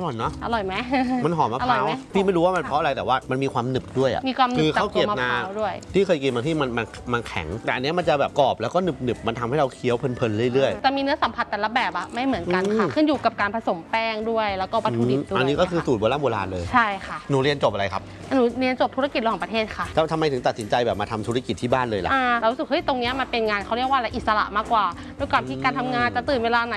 ร่อยเนาะอร่อยไหมมันหอมมะพร้าวพี่ไม่รู้ว่ามันเพราะอะไรแต่ว่ามันมีความหนึบด้วยอ่ะมีความหนึบข้าวเกรียบนาด้วยที่เคยกินมาที่มันแข็งแต่อันนี้มันจะแบบกรอบแล้วก็หนึบมันทำให้เราเคี้ยวเพลินๆเรื่อยๆแต่มีเนื้อสัมผัสแต่ละแบบอะไม่เหมือนกันค่ะขึ้นอยู่กับการผสมแป้งด้วยแล้วก็วัตถุดิบด้วยอันนี้ก็คือสูตรโบราณเลยใช่ค่ะหนูเรียนจบอะไรครับหนูเรียนจบธุรกิจระหว่างประเทศค่ะทำไมถึงตัดสินใจแบบมาทำธุรกิจที่บ้านเลยล่ะเรารู้สึกเฮ้ยตรงนี้มันเป็นงานเขาเรียกว่าอะไรอิสระมากกว่าด้วยการที่การทำงานจะตื่นเวลาไหน